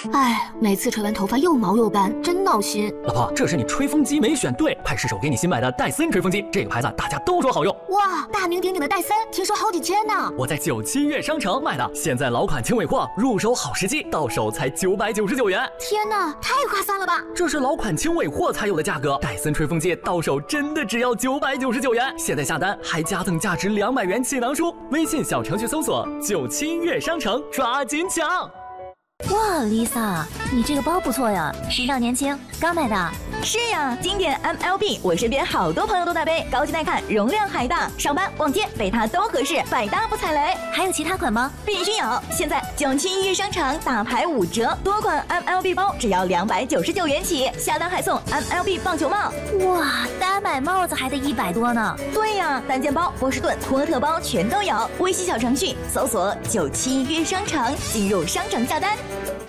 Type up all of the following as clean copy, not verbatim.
哎，每次吹完头发又毛又干，真闹心。 老婆，这是你吹风机没选对，派失手给你新买的戴森吹风机，这个牌子大家都说好用。 哇，大名鼎鼎的戴森，听说好几千呢。 我在97月商城买的，现在老款轻尾货，入手好时机，到手才999元。 天哪，太划算了吧！ 这是老款轻尾货才有的价格，戴森吹风机到手真的只要999元。现在下单还加赠价值200元气囊书，微信小程序搜索97月商城，抓紧抢！ 哇 ，Lisa， 你这个包不错呀，时尚年轻，刚买的。 是呀，经典 MLB， 我身边好多朋友都在背，高级耐看，容量还大，上班逛街背它都合适，百搭不踩雷。 还有其他款吗？ 必须有！现在97音乐商场大牌5折，多款 MLB 包只要299元起，下单还送 MLB 棒球帽。 哇，单买帽子还得100多呢。 对呀，单肩包、波士顿、托特包全都有。微信小程序搜索97音乐商场，进入商城下单。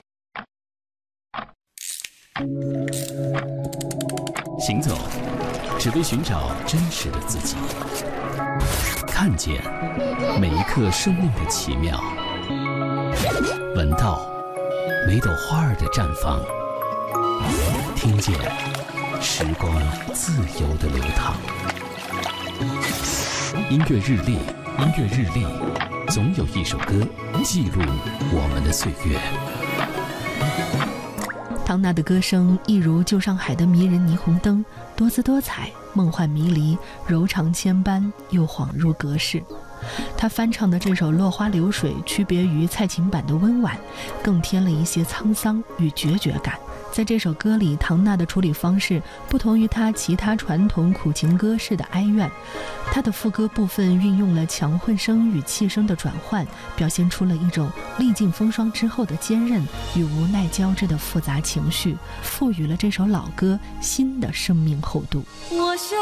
行走，只为寻找真实的自己。看见每一刻生命的奇妙，闻到每朵花儿的绽放，听见时光自由的流淌。音乐日历，音乐日历，总有一首歌记录我们的岁月。 唐娜的歌声一如旧上海的迷人霓虹灯，多姿多彩，梦幻迷离，柔肠千般，又恍入隔世。她翻唱的这首《落花流水》区别于蔡琴版的温婉，更添了一些沧桑与决绝感。在这首歌里，唐娜的处理方式不同于她其他传统苦情歌式的哀怨，她的副歌部分运用了强混声与气声的转换，表现出了一种历尽风霜之后的坚韧与无奈交织的复杂情绪，赋予了这首老歌新的生命厚度。 我想